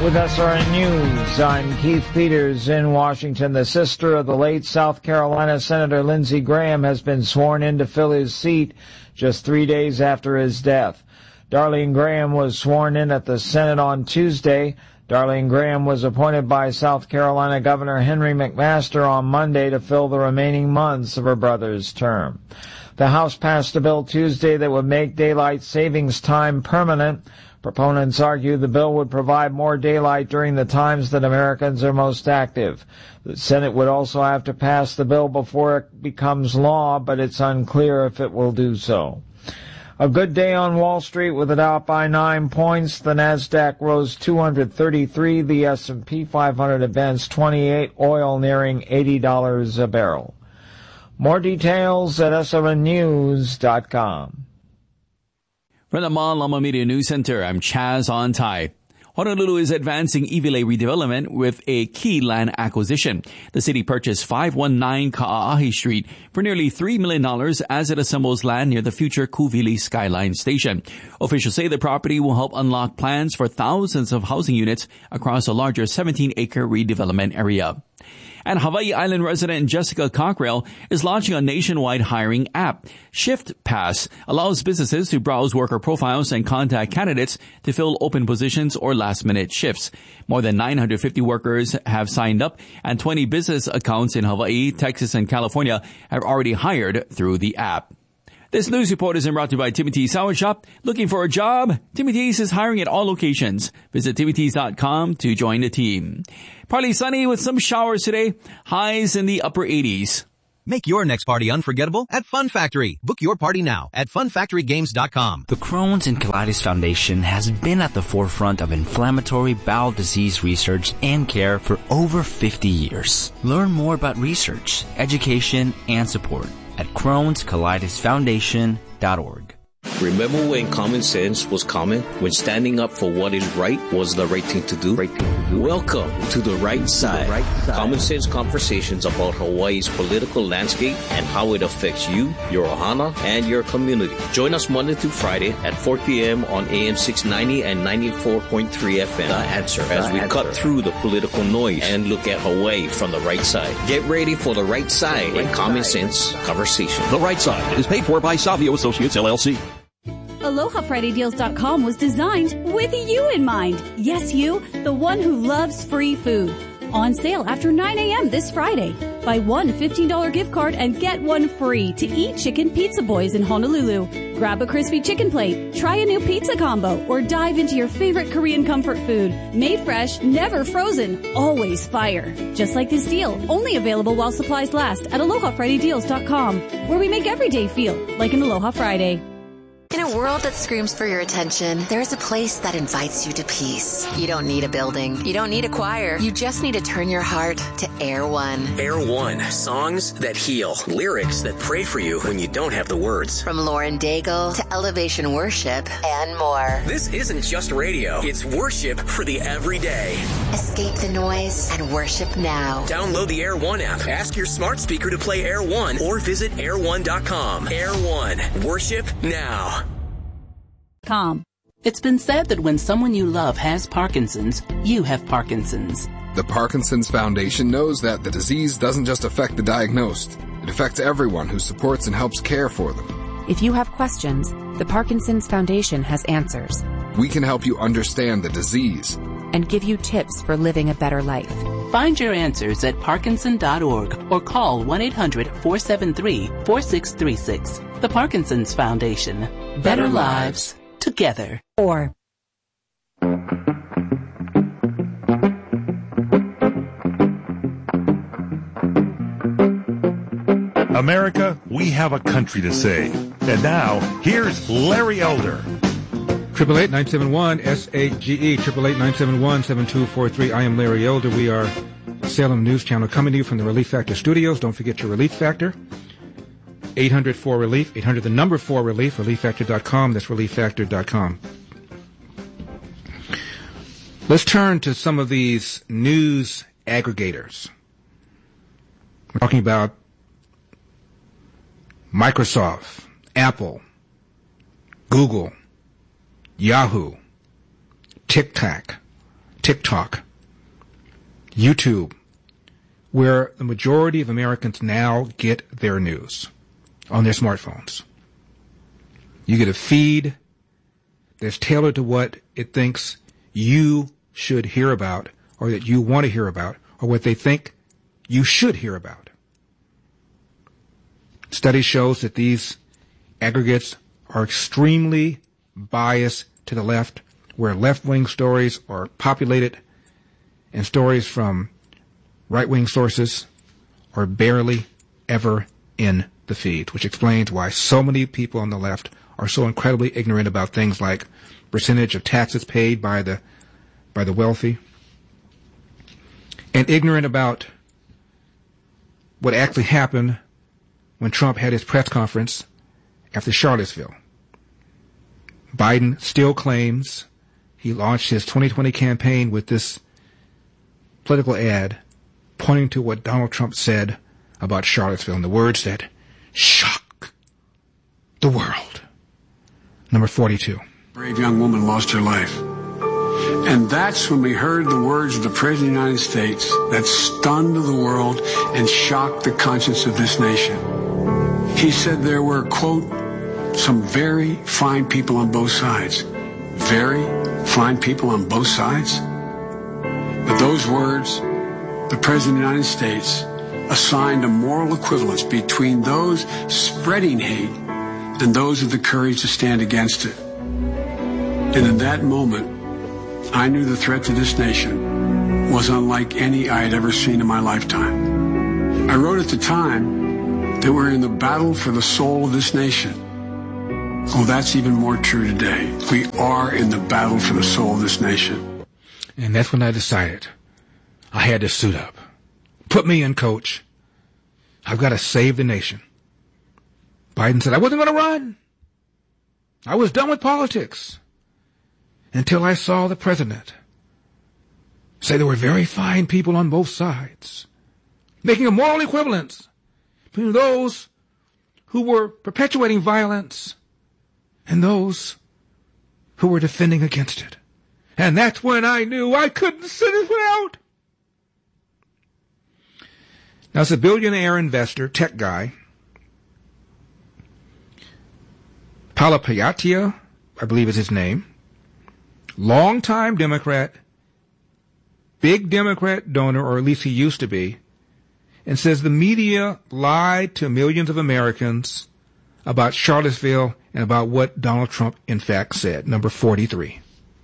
With SRN News, I'm Keith Peters in Washington. The sister of the late South Carolina Senator Lindsey Graham has been sworn in to fill his seat just 3 days after his death. Darlene Graham was sworn in at the Senate on Tuesday. Darlene Graham was appointed by South Carolina Governor Henry McMaster on Monday to fill the remaining months of her brother's term. The House passed a bill Tuesday that would make daylight savings time permanent. Proponents argue the bill would provide more daylight during the times that Americans are most active. The Senate would also have to pass the bill before it becomes law, but it's unclear if it will do so. A good day on Wall Street with it out by 9 points. The Nasdaq rose 233. The S&P 500 advanced 28. Oil nearing $80 a barrel. More details at srnnews.com. From the Malama Media News Center, I'm Chaz Ontai. Honolulu is advancing Iwilei redevelopment with a key land acquisition. The city purchased 519 Ka'aahi Street for nearly $3 million as it assembles land near the future Kuvili Skyline Station. Officials say the property will help unlock plans for thousands of housing units across a larger 17-acre redevelopment area. And Hawaii Island resident Jessica Cockrell is launching a nationwide hiring app. Shift Pass allows businesses to browse worker profiles and contact candidates to fill open positions or last-minute shifts. More than 950 workers have signed up, and 20 business accounts in Hawaii, Texas, and California have already hired through the app. This news report is brought to you by Timothy's Sour Shop. Looking for a job? Timothy's is hiring at all locations. Visit timothys.com to join the team. Partly sunny with some showers today. Highs in the upper 80s. Make your next party unforgettable at Fun Factory. Book your party now at funfactorygames.com. The Crohn's and Colitis Foundation has been at the forefront of inflammatory bowel disease research and care for over 50 years. Learn more about research, education, and support at Crohn'sColitisFoundation.org. Remember when common sense was common? When standing up for what is right was the right thing to do? Welcome to The Right Side. Common sense conversations about Hawaii's political landscape and how it affects you, your ohana, and your community. Join us Monday through Friday at 4 p.m. on AM 690 and 94.3 FM. The Answer, as we cut through the political noise and look at Hawaii from the right side. Get ready for The Right Side in Common Sense Conversation. The Right Side is paid for by Savio Associates, LLC. AlohaFridayDeals.com was designed with you in mind. Yes, you, the one who loves free food. On sale after 9 a.m. this Friday. Buy one $15 gift card and get one free to Eat Chicken Pizza Boys in Honolulu. Grab a crispy chicken plate, try a new pizza combo, or dive into your favorite Korean comfort food. Made fresh, never frozen, always fire. Just like this deal, only available while supplies last at AlohaFridayDeals.com, where we make every day feel like an Aloha Friday. In a world that screams for your attention, there's a place that invites you to peace. You don't need a building. You don't need a choir. You just need to turn your heart to Air One. Air One. Songs that heal. Lyrics that pray for you when you don't have the words. From Lauren Daigle to Elevation Worship and more. This isn't just radio. It's worship for the everyday. Escape the noise and worship now. Download the Air One app. Ask your smart speaker to play Air One or visit air1.com. Air One. Worship now. It's been said that when someone you love has Parkinson's, you have Parkinson's. The Parkinson's Foundation knows that the disease doesn't just affect the diagnosed. It affects everyone who supports and helps care for them. If you have questions, the Parkinson's Foundation has answers. We can help you understand the disease and give you tips for living a better life. Find your answers at Parkinson.org or call 1-800-473-4636. The Parkinson's Foundation. Better lives together. Or America, we have a country to save. And now, here's Larry Elder. 888-971-SAGE, 888-971-7243. I am Larry Elder. We are Salem News Channel coming to you from the Relief Factor Studios. Don't forget your Relief Factor. 800-4RELIEF, 800-4RELIEF, ReliefFactor.com. That's ReliefFactor.com. Let's turn to some of these news aggregators. We're talking about Microsoft, Apple, Google, Yahoo, TikTok, TikTok, YouTube, where the majority of Americans now get their news on their smartphones. You get a feed that's tailored to what it thinks you should hear about, or that you want to hear about, or what they think you should hear about. Study shows that these aggregates are extremely biased to the left, where left-wing stories are populated and stories from right-wing sources are barely ever in the feed, which explains why so many people on the left are so incredibly ignorant about things like percentage of taxes paid by the wealthy, and ignorant about what actually happened when Trump had his press conference after Charlottesville. Biden still claims he launched his 2020 campaign with this political ad pointing to what Donald Trump said about Charlottesville and the words that shock the world. Number 42. A brave young woman lost her life. And that's when we heard the words of the President of the United States that stunned the world and shocked the conscience of this nation. He said there were, quote, some very fine people on both sides. Very fine people on both sides? With those words, the President of the United States assigned a moral equivalence between those spreading hate and those with the courage to stand against it. And in that moment, I knew the threat to this nation was unlike any I had ever seen in my lifetime. I wrote at the time that we're in the battle for the soul of this nation. Oh, that's even more true today. We are in the battle for the soul of this nation. And that's when I decided I had to suit up. Put me in, coach. I've got to save the nation. Biden said I wasn't going to run. I was done with politics until I saw the president say there were very fine people on both sides, making a moral equivalence between those who were perpetuating violence and those who were defending against it. And that's when I knew I couldn't sit it out. Now, as a billionaire investor, tech guy, Palapayattia, I believe is his name, longtime Democrat, big Democrat donor, or at least he used to be, and says the media lied to millions of Americans about Charlottesville and about what Donald Trump in fact said. Number 43.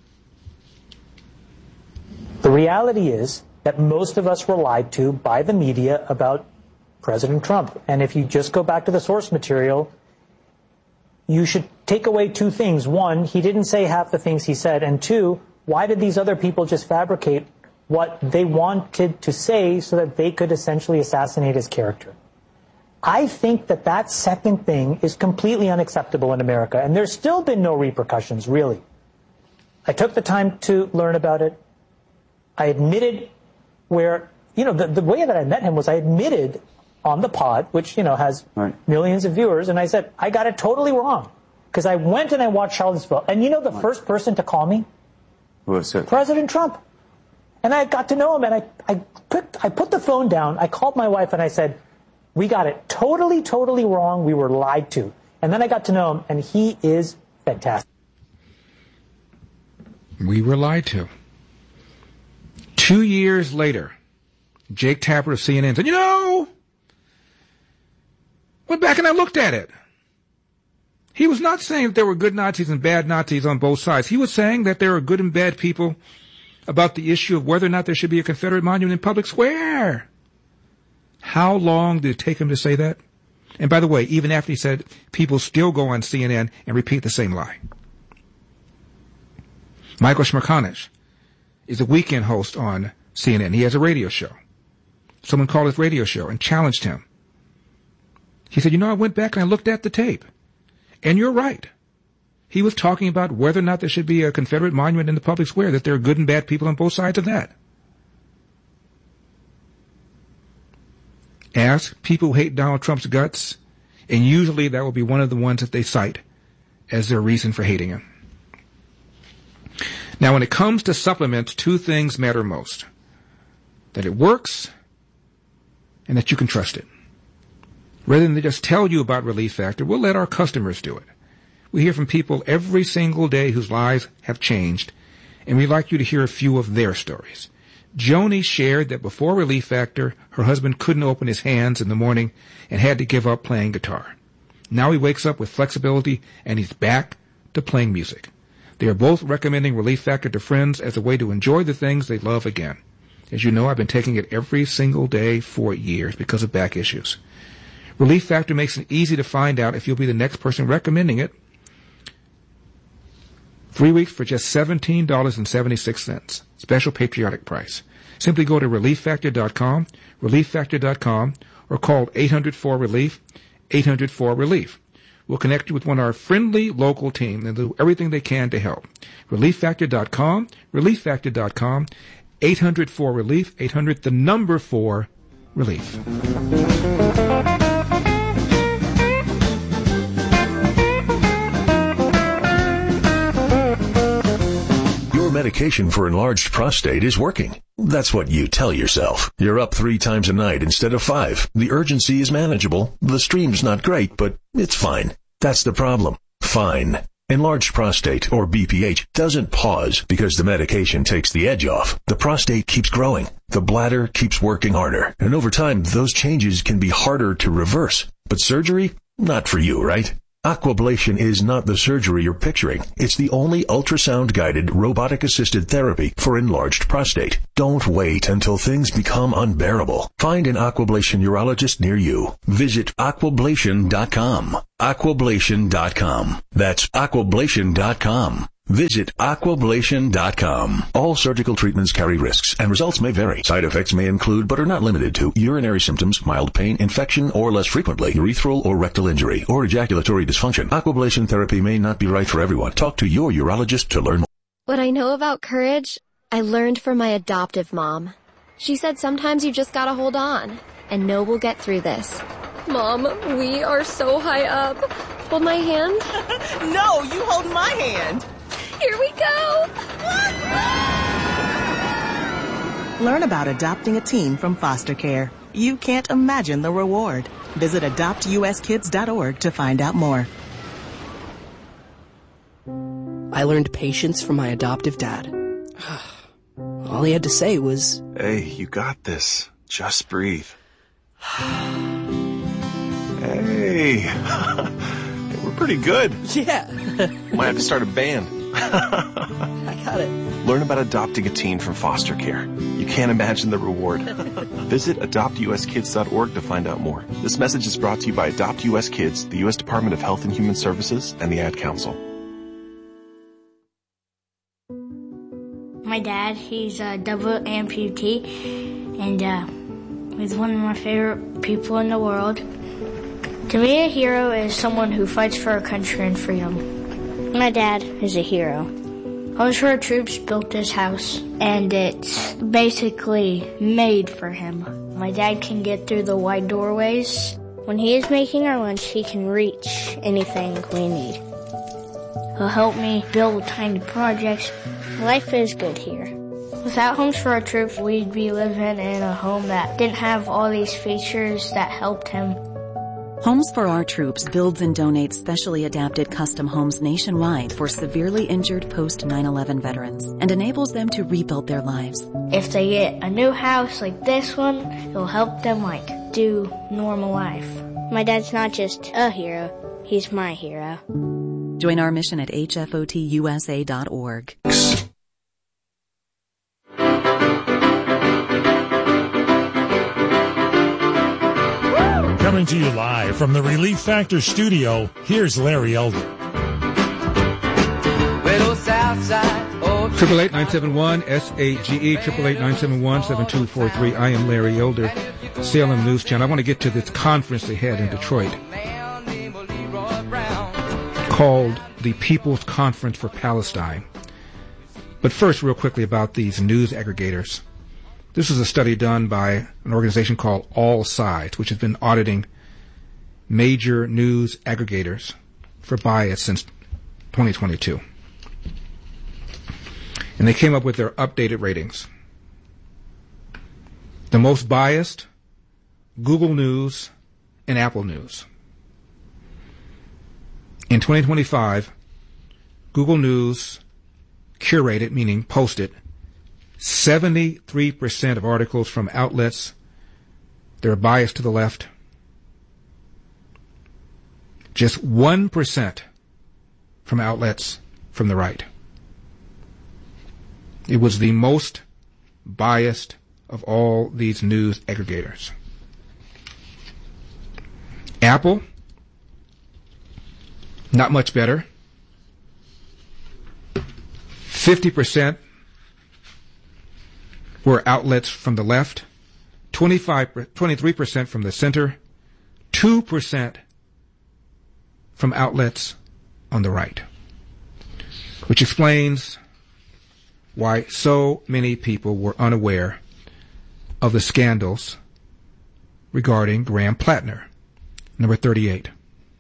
The reality is that most of us were lied to by the media about President Trump. And if you just go back to the source material, you should take away two things. One, he didn't say half the things he said. And two, why did these other people just fabricate what they wanted to say so that they could essentially assassinate his character? I think that that second thing is completely unacceptable in America. And there's still been no repercussions, really. I took the time to learn about it. I admitted where, the way that I met him was I admitted on the pod, which, has millions of viewers, and I said, I got it totally wrong. Because I went and I watched Charlottesville. And the first person to call me? Who was it? President Trump. And I got to know him, and I put the phone down, I called my wife, and I said, we got it totally, totally wrong. We were lied to. And then I got to know him, and he is fantastic. We were lied to. 2 years later, Jake Tapper of CNN said, went back and I looked at it. He was not saying that there were good Nazis and bad Nazis on both sides. He was saying that there are good and bad people about the issue of whether or not there should be a Confederate monument in public square. How long did it take him to say that? And by the way, even after he said it, people still go on CNN and repeat the same lie. Michael Smerconish is a weekend host on CNN. He has a radio show. Someone called his radio show and challenged him. He said, I went back and I looked at the tape. And you're right. He was talking about whether or not there should be a Confederate monument in the public square, that there are good and bad people on both sides of that. Ask people who hate Donald Trump's guts, and usually that will be one of the ones that they cite as their reason for hating him. Now, when it comes to supplements, two things matter most. That it works and that you can trust it. Rather than just tell you about Relief Factor, we'll let our customers do it. We hear from people every single day whose lives have changed, and we'd like you to hear a few of their stories. Joni shared that before Relief Factor, her husband couldn't open his hands in the morning and had to give up playing guitar. Now he wakes up with flexibility, and he's back to playing music. They are both recommending Relief Factor to friends as a way to enjoy the things they love again. As you know, I've been taking it every single day for years because of back issues. Relief Factor makes it easy to find out if you'll be the next person recommending it. 3 weeks for just $17.76. Special patriotic price. Simply go to ReliefFactor.com, ReliefFactor.com, or call 800-4-RELIEF, 800-4-RELIEF. We'll connect you with one of our friendly local team and do everything they can to help. ReliefFactor.com, ReliefFactor.com, 800-4-RELIEF, 800-4-RELIEF. Your medication for enlarged prostate is working. That's what you tell yourself. You're up 3 times a night instead of 5. The urgency is manageable. The stream's not great, but it's fine. That's the problem. Fine. Enlarged prostate, or BPH, doesn't pause because the medication takes the edge off. The prostate keeps growing. The bladder keeps working harder. And over time, those changes can be harder to reverse. But surgery? Not for you, right? Aquablation is not the surgery you're picturing. It's the only ultrasound-guided, robotic-assisted therapy for enlarged prostate. Don't wait until things become unbearable. Find an Aquablation urologist near you. Visit Aquablation.com. Aquablation.com. That's Aquablation.com. Visit Aquablation.com. All surgical treatments carry risks, and results may vary. Side effects may include, but are not limited to, urinary symptoms, mild pain, infection, or less frequently, urethral or rectal injury, or ejaculatory dysfunction. Aquablation therapy may not be right for everyone. Talk to your urologist to learn more. What I know about courage, I learned from my adoptive mom. She said sometimes you just gotta hold on, and know we'll get through this. Mom, we are so high up. Hold my hand. No, you hold my hand. Here we go! Learn about adopting a teen from foster care. You can't imagine the reward. Visit adoptuskids.org to find out more. I learned patience from my adoptive dad. All he had to say was, "Hey, you got this. Just breathe." Hey, we're pretty good. Yeah. Might have to start a band. I got it. Learn about adopting a teen from foster care. You can't imagine the reward. Visit adoptuskids.org to find out more. This message is brought to you by Adopt U.S. Kids, the U.S. Department of Health and Human Services, and the Ad Council. My dad, he's a double amputee, and he's one of my favorite people in the world. To me, a hero is someone who fights for our country and freedom. My dad is a hero. Homes for Our Troops built this house, and it's basically made for him. My dad can get through the wide doorways. When he is making our lunch, he can reach anything we need. He'll help me build tiny projects. Life is good here. Without Homes for Our Troops, we'd be living in a home that didn't have all these features that helped him. Homes for Our Troops builds and donates specially adapted custom homes nationwide for severely injured post-9/11 veterans and enables them to rebuild their lives. If they get a new house like this one, it'll help them do normal life. My dad's not just a hero, he's my hero. Join our mission at hfotusa.org. Coming to you live from the Relief Factor studio, here's Larry Elder. 888-971-SAGE, 888-971-7243. I am Larry Elder, Salem News Channel. I want to get to this conference they had in Detroit called the People's Conference for Palestine. But first, real quickly about these news aggregators. This is a study done by an organization called All Sides, which has been auditing major news aggregators for bias since 2022. And they came up with their updated ratings. The most biased, Google News and Apple News. In 2025, Google News curated, meaning posted, 73% of articles from outlets that are biased to the left. Just 1% from outlets from the right. It was the most biased of all these news aggregators. Apple, not much better. 50% were outlets from the left, 23% from the center, 2% from outlets on the right, which explains why so many people were unaware of the scandals regarding Graham Plattner. Number 38.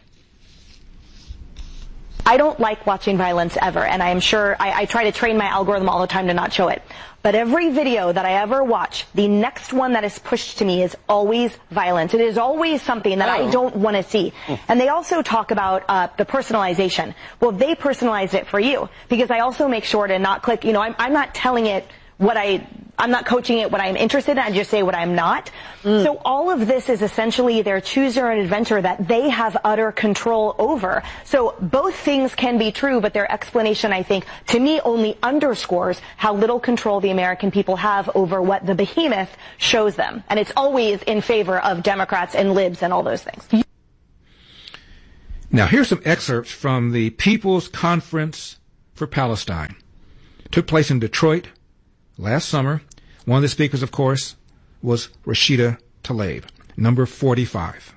I don't like watching violence ever, and I am sure I try to train my algorithm all the time to not show it. But every video that I ever watch, the next one that is pushed to me is always violence. It is always something that I don't want to see. And they also talk about the personalization. Well, they personalized it for you, because I also make sure to not click, I'm not telling it what I'm not coaching it what I'm interested in. I just say what I'm not. So all of this is essentially their choose your own adventure that they have utter control over. So both things can be true, but their explanation, I think, to me only underscores how little control the American people have over what the behemoth shows them. And it's always in favor of Democrats and libs and all those things. Now here's some excerpts from the People's Conference for Palestine. It took place in Detroit last summer. One of the speakers, of course, was Rashida Tlaib, number 45.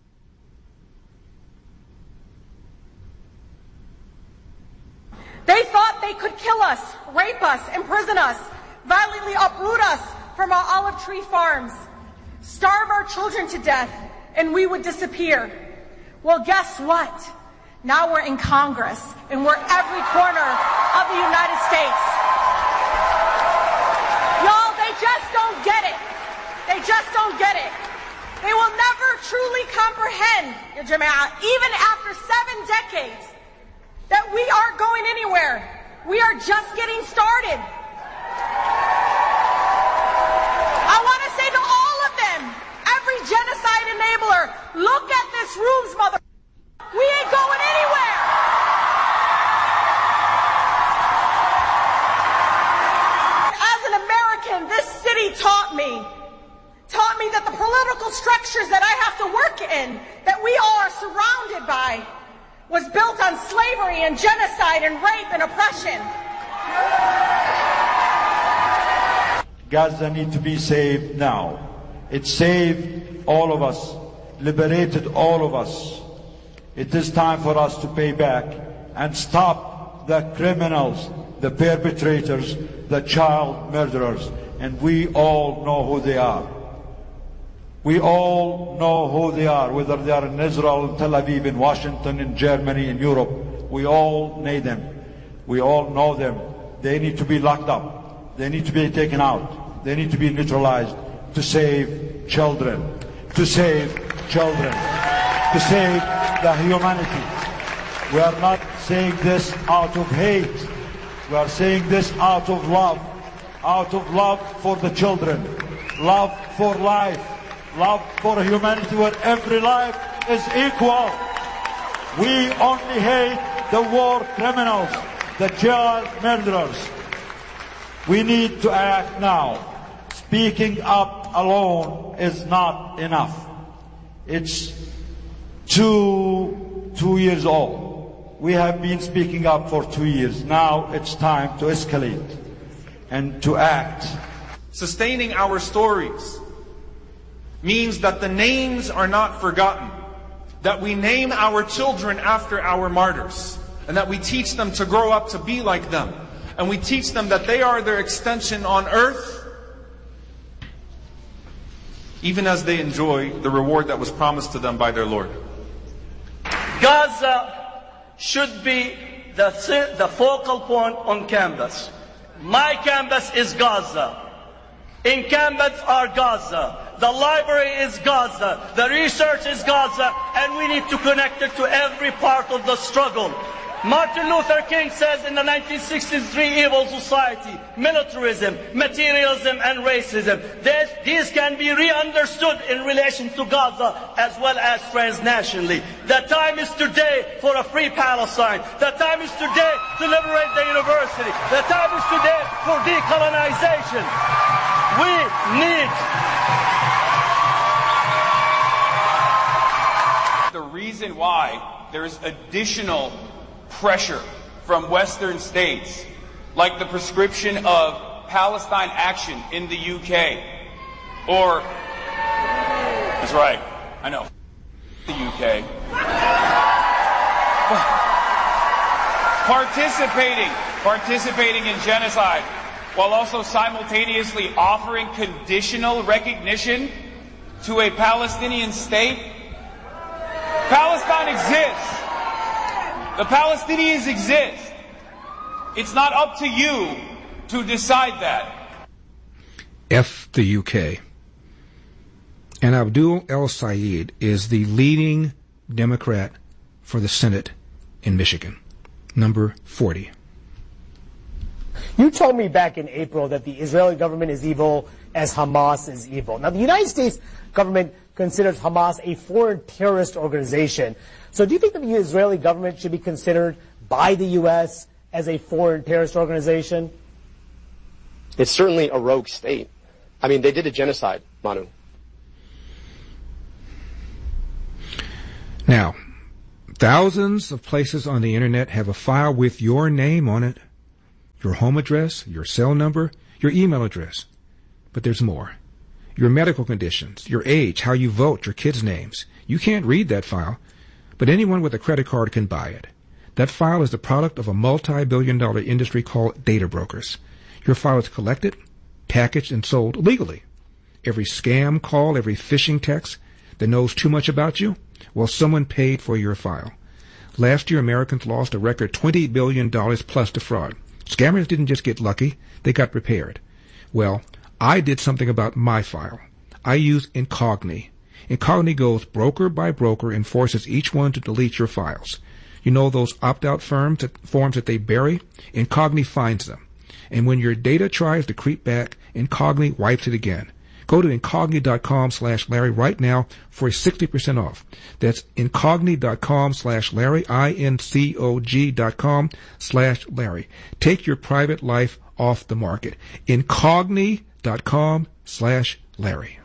They thought they could kill us, rape us, imprison us, violently uproot us from our olive tree farms, starve our children to death, and we would disappear. Well, guess what? Now we're in Congress, and we're every corner of the United States. Y'all, they just don't get it. They just don't get it. They will never truly comprehend, Ya Jama'ah, even after 7 decades, that we aren't going anywhere. We are just getting started. I want to say to all of them, every genocide enabler, look at this room's mother. We ain't going anywhere. As an American, this city taught me that the political structures that I have to work in, that we all are surrounded by, was built on slavery and genocide and rape and oppression. Gaza needs to be saved now. It saved all of us, liberated all of us. It is time for us to pay back and stop the criminals, the perpetrators, the child murderers. And we all know who they are. We all know who they are, whether they are in Israel, in Tel Aviv, in Washington, in Germany, in Europe. We all know them. We all know them. They need to be locked up. They need to be taken out. They need to be neutralized to save children. To save children. To save the humanity. We are not saying this out of hate. We are saying this out of love. Out of love for the children. Love for life. Love for humanity where every life is equal. We only hate the war criminals, the child murderers. We need to act now. Speaking up alone is not enough. It's two years old. We have been speaking up for 2 years. Now it's time to escalate and to act. Sustaining our stories means that the names are not forgotten, that we name our children after our martyrs, and that we teach them to grow up to be like them, and we teach them that they are their extension on earth, even as they enjoy the reward that was promised to them by their Lord. Gaza should be the focal point on campus. My campus is Gaza. Encampments are Gaza. The library is Gaza. The research is Gaza. And we need to connect it to every part of the struggle. Martin Luther King says in the 1960s, three evils of society: militarism, materialism, and racism. These can be re-understood in relation to Gaza as well as transnationally. The time is today for a free Palestine. The time is today to liberate the university. The time is today for decolonization. We need... The reason why there's additional pressure from Western states, like the prescription of Palestine action in the UK, or, that's right, I know, the UK, participating in genocide, while also simultaneously offering conditional recognition to a Palestinian state. Palestine exists. The Palestinians exist. It's not up to you to decide that. F the UK. And Abdul El-Sayed is the leading Democrat for the Senate in Michigan, number 40. You told me back in April that the Israeli government is evil as Hamas is evil. Now, the United States government considers Hamas a foreign terrorist organization. So do you think that the Israeli government should be considered by the U.S. as a foreign terrorist organization? It's certainly a rogue state. I mean, they did a genocide, Manu. Now, thousands of places on the internet have a file with your name on it, your home address, your cell number, your email address. But there's more. Your medical conditions, your age, how you vote, your kids' names. You can't read that file, but anyone with a credit card can buy it. That file is the product of a multi-billion-dollar industry called data brokers. Your file is collected, packaged, and sold legally. Every scam call, every phishing text that knows too much about you, well, someone paid for your file. Last year, Americans lost a record $20 billion plus to fraud. Scammers didn't just get lucky, they got prepared. Well, I did something about my file. I use Incogni. Incogni goes broker by broker and forces each one to delete your files. You know those opt-out forms that they bury? Incogni finds them. And when your data tries to creep back, Incogni wipes it again. Go to Incogni.com/Larry right now for 60% off. That's Incogni.com/Larry, Incog.com/Larry. Take your private life off the market. Incogni.com/Larry.